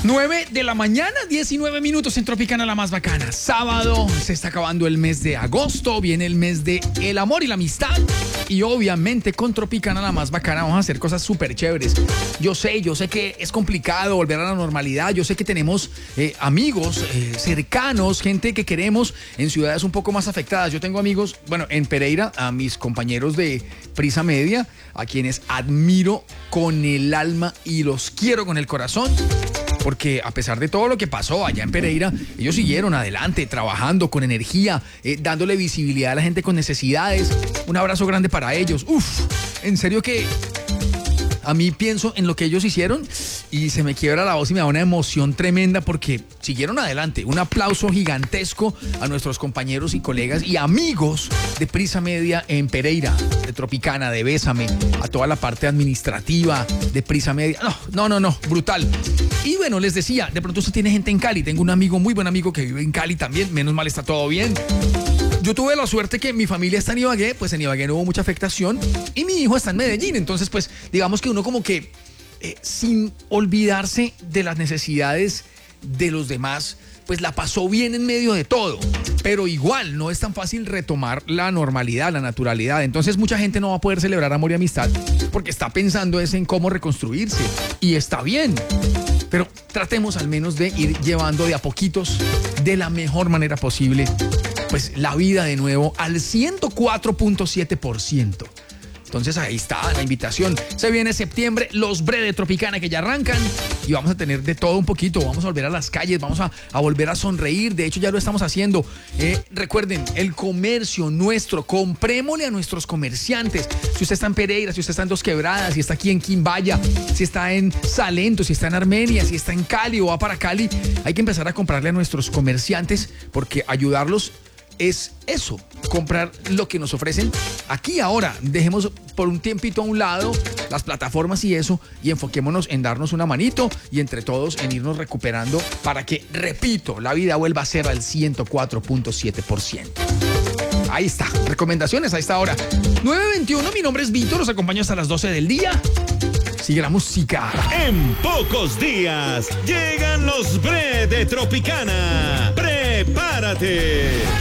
9 de la mañana, 19 minutos en Tropicana, la más bacana. Sábado, se está acabando el mes de agosto, viene el mes de el amor y la amistad. Y obviamente con Tropicana, la más bacana, vamos a hacer cosas súper chéveres. Yo sé que es complicado volver a la normalidad. Yo sé que tenemos amigos cercanos, gente que queremos en ciudades un poco más afectadas. Yo tengo amigos, bueno, en Pereira, a mis compañeros de Prisa Media, a quienes admiro con el alma y los quiero con el corazón. Porque a pesar de todo lo que pasó allá en Pereira, ellos siguieron adelante, trabajando con energía, dándole visibilidad a la gente con necesidades. Un abrazo grande para ellos. En serio que a mí pienso en lo que ellos hicieron y se me quiebra la voz y me da una emoción tremenda porque siguieron adelante. Un aplauso gigantesco a nuestros compañeros y colegas y amigos de Prisa Media en Pereira, de Tropicana, de Bésame, a toda la parte administrativa de Prisa Media. No, brutal. Y bueno, les decía, de pronto usted tiene gente en Cali. Tengo un amigo, muy buen amigo que vive en Cali también. Menos mal está todo bien. Yo tuve la suerte que mi familia está en Ibagué, pues en Ibagué no hubo mucha afectación y mi hijo está en Medellín. Entonces, pues digamos que uno como que sin olvidarse de las necesidades de los demás, pues la pasó bien en medio de todo. Pero igual no es tan fácil retomar la normalidad, la naturalidad. Entonces mucha gente no va a poder celebrar amor y amistad porque está pensando en cómo reconstruirse. Y está bien. Pero tratemos al menos de ir llevando de a poquitos, de la mejor manera posible, pues la vida de nuevo al 104.7%. Entonces ahí está la invitación. Se viene septiembre, los Bre de Tropicana que ya arrancan y vamos a tener de todo un poquito. Vamos a volver a las calles, vamos a volver a sonreír. De hecho ya lo estamos haciendo. Recuerden, el comercio nuestro, comprémosle a nuestros comerciantes. Si usted está en Pereira, si usted está en Dos Quebradas, si está aquí en Quimbaya, si está en Salento, si está en Armenia, si está en Cali o va para Cali, hay que empezar a comprarle a nuestros comerciantes porque ayudarlos es eso, comprar lo que nos ofrecen aquí ahora. Dejemos por un tiempito a un lado las plataformas y eso y enfoquémonos en darnos una manito y entre todos en irnos recuperando para que, repito, la vida vuelva a ser al 104.7%. Ahí está, recomendaciones a esta hora. 9:21, mi nombre es Víctor, los acompaño hasta las 12 del día. Sigue la música. En pocos días llegan los Bre de Tropicana. ¡Prepárate!